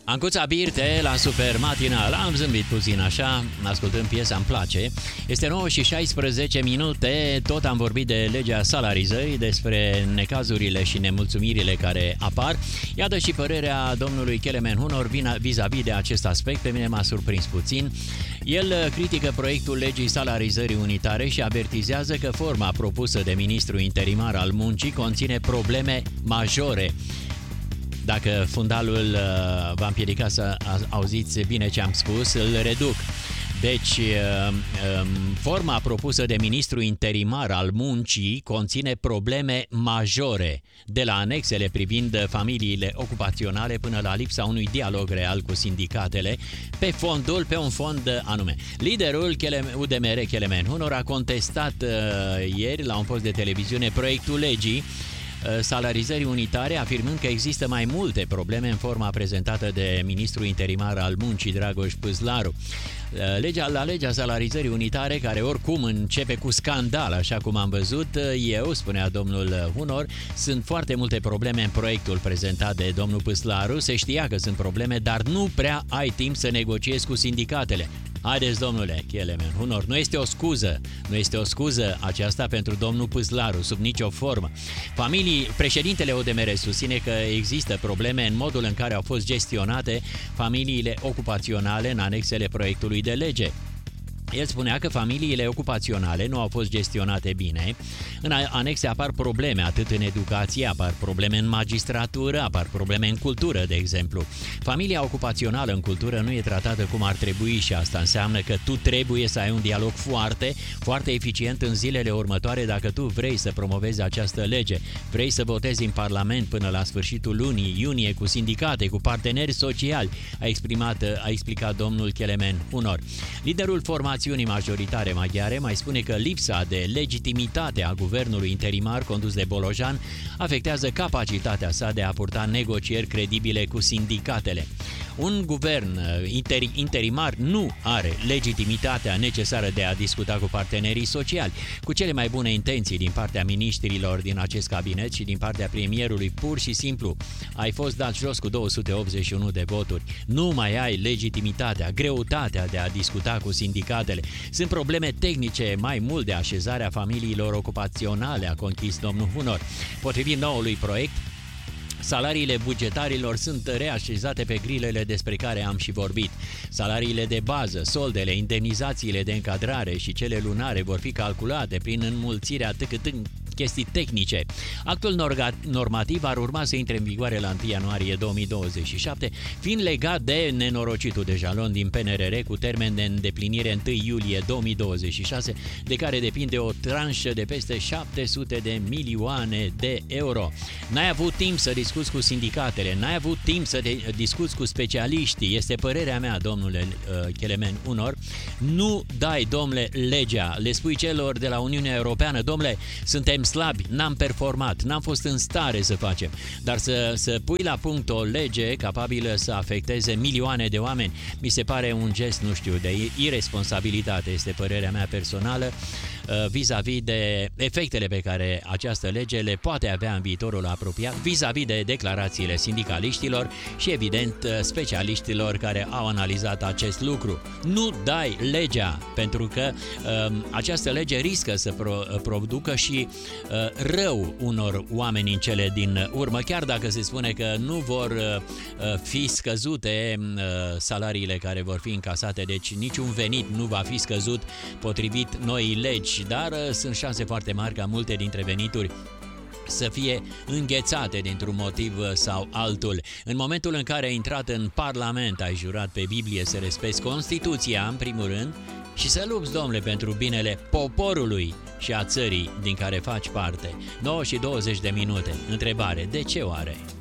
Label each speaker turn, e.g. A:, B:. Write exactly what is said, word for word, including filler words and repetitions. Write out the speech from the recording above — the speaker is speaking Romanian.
A: Ancuța Birte la Super Matinal. Am zâmbit puțin așa, ascultând piesa, îmi place. Este nouă și șaisprezece minute, tot am vorbit de legea salarizării, despre necazurile și nemulțumirile care apar. Iată și părerea domnului Kelemen Hunor vis-a-vis de acest aspect. Pe mine m-a surprins puțin. El critică proiectul legii salarizării unitare și avertizează că forma propusă de ministrul interimar al muncii conține probleme majore. Dacă fundalul uh, v-a împiedicat să auziți bine ce am spus, îl reduc. Deci, uh, um, forma propusă de ministrul interimar al muncii conține probleme majore, de la anexele privind familiile ocupaționale până la lipsa unui dialog real cu sindicatele, pe fondul, pe un fond anume. Liderul U D M R, Kelemen Hunor, a contestat uh, ieri la un post de televiziune proiectul legii salarizării unitare, afirmând că există mai multe probleme în forma prezentată de ministrul interimar al muncii, Dragoș Păslaru. Legea, la legea salarizării unitare, care oricum începe cu scandal, așa cum am văzut eu, spunea domnul Hunor, sunt foarte multe probleme în proiectul prezentat de domnul Păslaru. Se știa că sunt probleme, dar nu prea ai timp să negociezi cu sindicatele. Haideți, domnule Kelemen Hunor, nu este o scuză, nu este o scuză aceasta pentru domnul Păslaru, sub nicio formă. Familii, președintele U D M R susține că există probleme în modul în care au fost gestionate familiile ocupaționale în anexele proiectului de lege. El spunea că familiile ocupaționale nu au fost gestionate bine. În anexe apar probleme atât în educație, apar probleme în magistratură, apar probleme în cultură, de exemplu. Familia ocupațională în cultură nu e tratată cum ar trebui și asta înseamnă că tu trebuie să ai un dialog foarte, foarte eficient în zilele următoare dacă tu vrei să promovezi această lege. Vrei să votezi în Parlament până la sfârșitul lunii iunie cu sindicate, cu parteneri sociali, a, exprimat, a explicat domnul Kelemen Hunor. Liderul format majoritare maghiare mai spune că lipsa de legitimitate a guvernului interimar condus de Bolojan afectează capacitatea sa de a purta negocieri credibile cu sindicatele. Un guvern inter- interimar nu are legitimitatea necesară de a discuta cu partenerii sociali. Cu cele mai bune intenții din partea miniștrilor din acest cabinet și din partea premierului, pur și simplu ai fost dat jos cu două sute optzeci și unu de voturi. Nu mai ai legitimitatea, greutatea de a discuta cu sindicatele. Sunt probleme tehnice mai mult de așezarea familiilor ocupaționale, a conchis domnul Hunor. Potrivit noului proiect, salariile bugetarilor sunt reașezate pe grilele despre care am și vorbit. Salariile de bază, soldele, indemnizațiile de încadrare și cele lunare vor fi calculate prin înmulțirea tâcât chestii tehnice. Actul normativ ar urma să intre în vigoare la întâi ianuarie două mii douăzeci și șapte, fiind legat de nenorocitul de jalon din P N R R cu termen de îndeplinire întâi iulie două mii douăzeci și șase, de care depinde o tranșă de peste șapte sute de milioane de euro. N-ai avut timp să discuți cu sindicatele, n-ai avut timp să discuți cu specialiștii, este părerea mea, domnule uh, Kelemen Hunor. Nu dai, domnule, legea, le spui celor de la Uniunea Europeană, domnule, suntem slabi, n-am performat, n-am fost în stare să facem, dar să, să pui la punct o lege capabilă să afecteze milioane de oameni, mi se pare un gest, nu știu, de irresponsabilitate, este părerea mea personală, vis-a-vis de efectele pe care această lege le poate avea în viitorul apropiat, vis-a-vis de declarațiile sindicaliștilor și, evident, specialiștilor care au analizat acest lucru. Nu dai legea, pentru că um, această lege riscă să pro- producă și uh, rău unor oameni în cele din urmă, chiar dacă se spune că nu vor uh, fi scăzute uh, salariile care vor fi încasate, deci niciun venit nu va fi scăzut potrivit noii legi, dar uh, sunt șanse foarte mari ca multe dintre venituri să fie înghețate dintr-un motiv sau altul. În momentul în care ai intrat în Parlament, ai jurat pe Biblie să respecti Constituția, în primul rând, și să lupți, domnule, pentru binele poporului și a țării din care faci parte. nouă și douăzeci de minute. Întrebare: de ce oare?